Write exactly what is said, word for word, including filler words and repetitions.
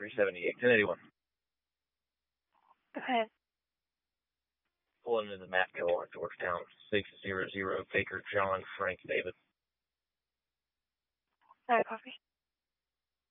three seventy-eight, ten eighty-one. Go ahead. Pulling into the Matco on Georgetown, six zero zero, Baker John Frank David. Sorry, coffee.